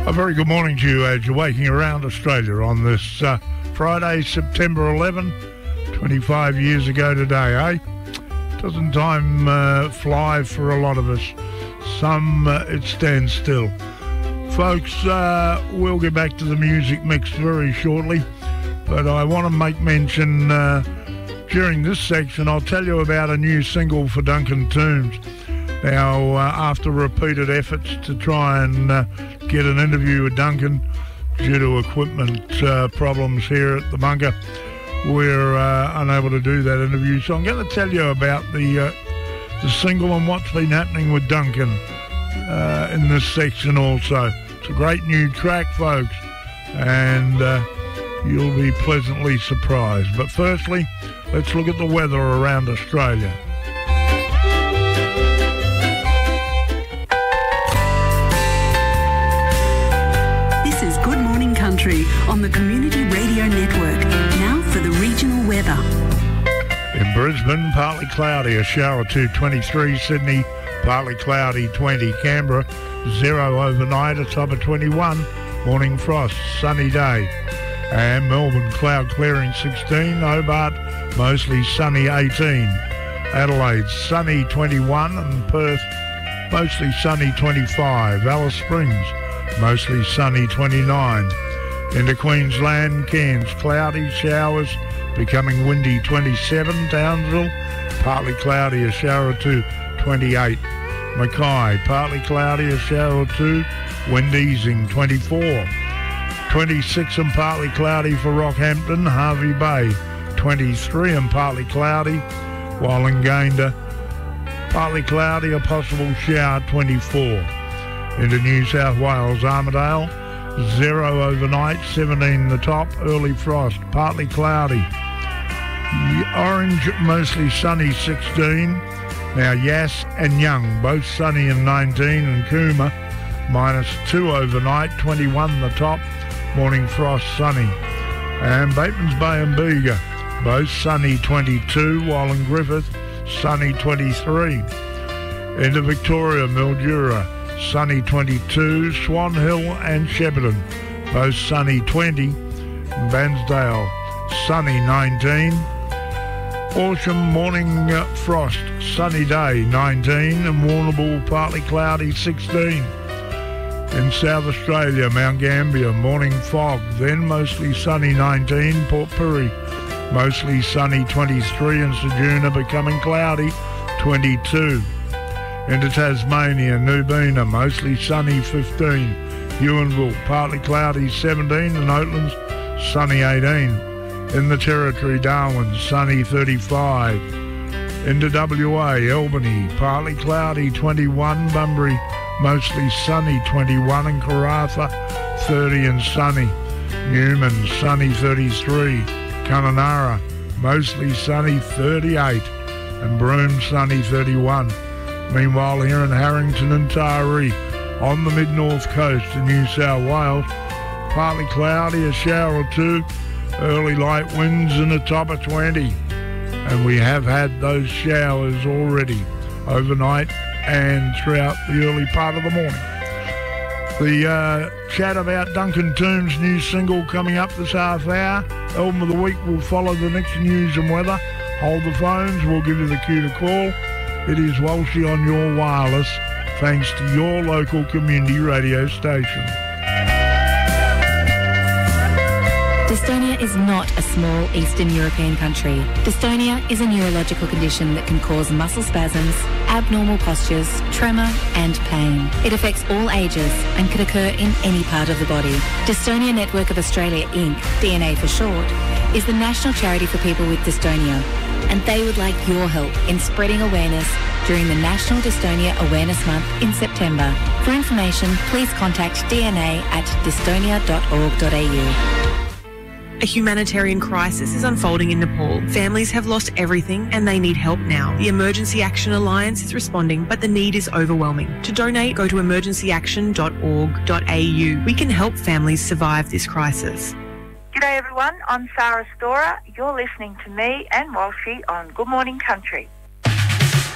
A very good morning to you as you're waking around Australia on this Friday, September 11, 25 years ago today, eh? Doesn't time fly for a lot of us? Some it stands still. Folks, we'll get back to the music mix very shortly, but I want to make mention during this section, I'll tell you about a new single for Duncan Toombs. Now, after repeated efforts to try and get an interview with Duncan due to equipment problems here at the bunker, we're unable to do that interview. So I'm going to tell you about the single and what's been happening with Duncan in this section also. It's a great new track, folks, and you'll be pleasantly surprised. But firstly, let's look at the weather around Australia. This is Good Morning Country on the Community Radio Network. Now for the regional weather. In Brisbane, partly cloudy, a shower to 23. Sydney, partly cloudy, 20. Canberra, 0 overnight, a top of 21. Morning frost, sunny day. And Melbourne, cloud clearing, 16. Hobart, mostly sunny, 18. Adelaide, sunny, 21. And Perth, mostly sunny, 25. Alice Springs, mostly sunny, 29. Into Queensland, Cairns, cloudy, showers, becoming windy, 27. Townsville, partly cloudy, a shower or two, 28. Mackay, partly cloudy, a shower or two, wind easing, 24. 26 and partly cloudy for Rockhampton. Harvey Bay, 23 and partly cloudy, while in Gayndah, partly cloudy, a possible shower, 24. Into New South Wales, Armidale, 0 overnight, 17 the top, early frost, partly cloudy. Orange, mostly sunny, 16. Now Yass and Young, both sunny and 19, and Cooma, -2 overnight, 21 the top, morning frost, sunny. And Batemans Bay and Bega, both sunny, 22, while in Griffith, sunny, 23. Into Victoria, Mildura, sunny, 22. Swan Hill and Shepparton, both sunny, 20. Bairnsdale, sunny, 19. Horsham, morning frost, sunny day, 19. And Warrnambool, partly cloudy, 16. In South Australia, Mount Gambier, morning fog, then mostly sunny, 19. Port Pirie, mostly sunny, 23. And Ceduna, becoming cloudy, 22. Into Tasmania, Nubina, mostly sunny, 15. Ewanville, partly cloudy, 17. And Oatlands, sunny, 18. In the Territory, Darwin, sunny, 35. Into WA, Albany, partly cloudy, 21. Bunbury, mostly sunny, 21. And Karratha, 30 and sunny. Newman, sunny, 33. Kununurra, mostly sunny, 38. And Broome, sunny, 31. Meanwhile, here in Harrington and Taree, on the mid-north coast in New South Wales, partly cloudy, a shower or two, early light winds and a top of 20. And we have had those showers already overnight and throughout the early part of the morning. The chat about Duncan Toombs' new single coming up this half hour. Album of the week will follow the next news and weather. Hold the phones, we'll give you the cue to call. It is Walshy on your wireless, thanks to your local community radio station. Dystonia is not a small Eastern European country. Dystonia is a neurological condition that can cause muscle spasms, abnormal postures, tremor and pain. It affects all ages and can occur in any part of the body. Dystonia Network of Australia Inc., DNA for short, is the national charity for people with dystonia, and they would like your help in spreading awareness during the National Dystonia Awareness Month in September. For information, please contact DNA at dystonia.org.au. A humanitarian crisis is unfolding in Nepal. Families have lost everything and they need help now. The Emergency Action Alliance is responding, but the need is overwhelming. To donate, go to emergencyaction.org.au. We can help families survive this crisis. G'day everyone, I'm Sarah Storer. You're listening to me and Walshy on Good Morning Country.